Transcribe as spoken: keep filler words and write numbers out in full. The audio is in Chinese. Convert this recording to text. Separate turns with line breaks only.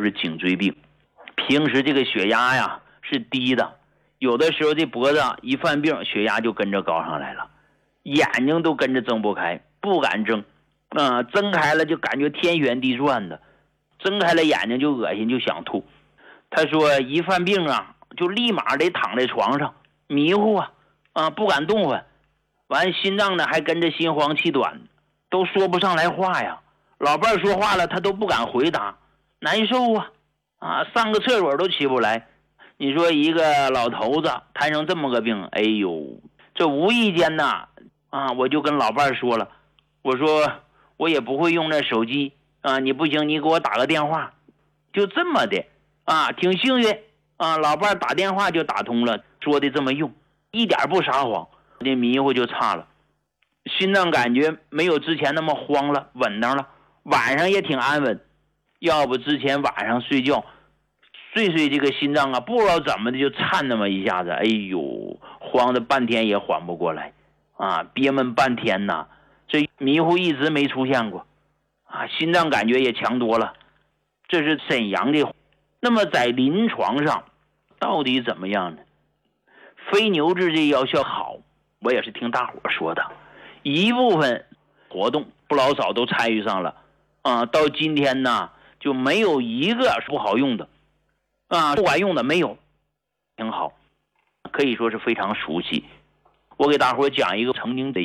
就是颈椎病。平时这个血压呀是低的，有的时候这脖子一犯病，血压就跟着高上来了，眼睛都跟着睁不开，不敢睁，啊、呃，睁开了就感觉天旋地转的，睁开了眼睛就恶心，就想吐。他说一犯病啊，就立马得躺在床上迷糊啊，啊、呃，不敢动弹，完心脏呢还跟着心慌气短，都说不上来话呀。老伴说话了，他都不敢回答，难受啊，啊，上个厕所都起不来。你说一个老头子摊上这么个病，哎呦，这无意间呐，啊，我就跟老伴说了，我说我也不会用那手机啊，你不行，你给我打个电话，就这么的啊，挺幸运啊，老伴打电话就打通了，说的这么用，一点不撒谎，这迷糊就差了，心脏感觉没有之前那么慌了，稳当了，晚上也挺安稳。要不之前晚上睡觉睡睡这个心脏啊，不知道怎么的就颤那么一下子，哎呦，慌的半天也缓不过来啊，憋闷半天呐，这迷糊一直没出现过啊，心脏感觉也强多了。这是沈阳的。那么在临床上到底怎么样呢？非牛治这药效好，我也是听大伙说的，一部分活动不老少都参与上了啊，到今天呢就没有一个不好用的啊，不管用的没有，挺好，可以说是非常熟悉。我给大伙讲一个曾经的